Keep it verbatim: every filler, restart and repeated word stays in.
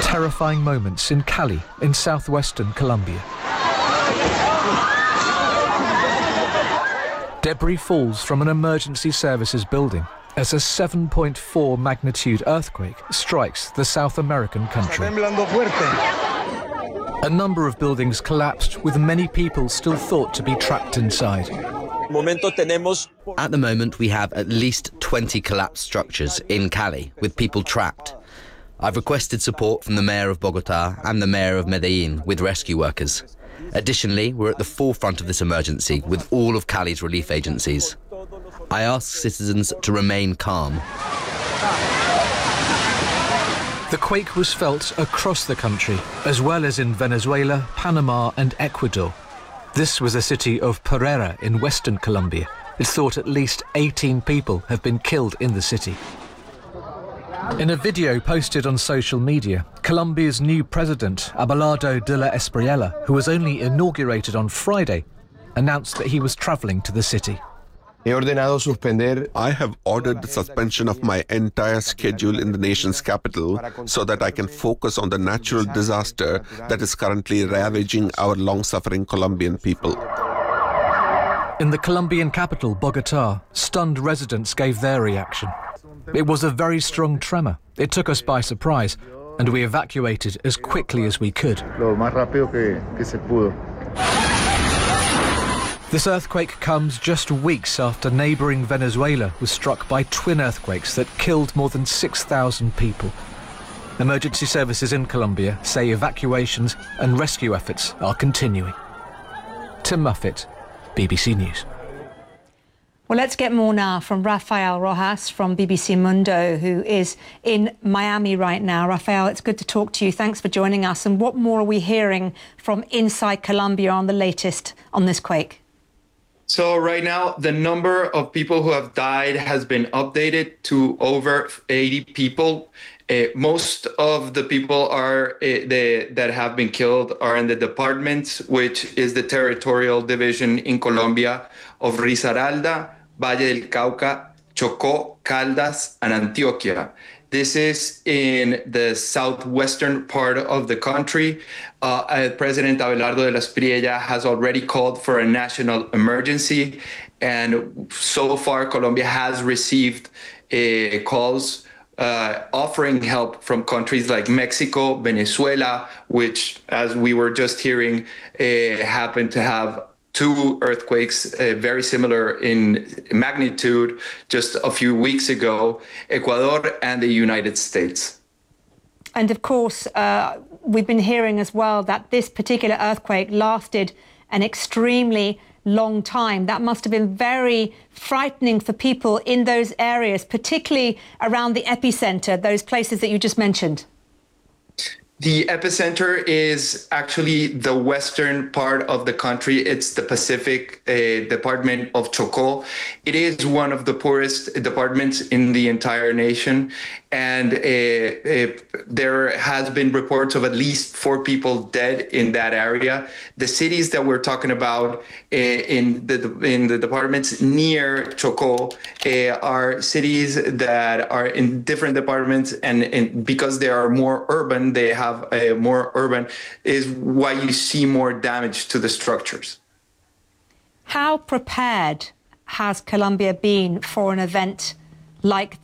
Terrifying moments in Cali, in southwestern Colombia. Debris falls from an emergency services building as a seven point four magnitude earthquake strikes the South American country. A number of buildings collapsed, with many people still thought to be trapped inside. At the moment, we have at least twenty collapsed structures in Cali, with people trapped. I've requested support from the Mayor of Bogotá and the Mayor of Medellin with rescue workers. Additionally, we're at the forefront of this emergency with all of Cali's relief agencies. I ask citizens to remain calm. The quake was felt across the country, as well as in Venezuela, Panama and Ecuador. This was the city of Pereira in western Colombia. It's thought at least eighteen people have been killed in the city. In a video posted on social media, Colombia's new president, Abelardo de la Espriella, who was only inaugurated on Friday, announced that he was travelling to the city. I have ordered the suspension of my entire schedule in the nation's capital so that I can focus on the natural disaster that is currently ravaging our long-suffering Colombian people. In the Colombian capital, Bogotá, stunned residents gave their reaction. It was a very strong tremor. It took us by surprise, and we evacuated as quickly as we could. This earthquake comes just weeks after neighbouring Venezuela was struck by twin earthquakes that killed more than six thousand people. Emergency services in Colombia say evacuations and rescue efforts are continuing. Tim Muffet, B B C News. Well, let's get more now from Rafael Rojas from B B C Mundo, who is in Miami right now. Rafael, it's good to talk to you. Thanks for joining us. And what more are we hearing from inside Colombia on the latest on this quake? So right now, the number of people who have died has been updated to over eighty people. Uh, most of the people are uh, the, that have been killed are in the departments, which is the territorial division in Colombia of Risaralda, Valle del Cauca, Chocó, Caldas, and Antioquia. This is in the southwestern part of the country. Uh, President Abelardo de la Espriella has already called for a national emergency, and so far Colombia has received uh, calls uh, offering help from countries like Mexico, Venezuela, which, as we were just hearing, uh, happen to have two earthquakes uh, very similar in magnitude just a few weeks ago, Ecuador and the United States. And of course, uh, we've been hearing as well that this particular earthquake lasted an extremely long time. That must have been very frightening for people in those areas, particularly around the epicenter, those places that you just mentioned. The epicenter is actually the western part of the country. It's the Pacific uh, department of Chocó. It is one of the poorest departments in the entire nation. And uh, uh, there has been reports of at least four people dead in that area. The cities that we're talking about uh, in the in the departments near Chocó uh, are cities that are in different departments, and, and because they are more urban, they have a more urban, is why you see more damage to the structures. How prepared has Colombia been for an event like this?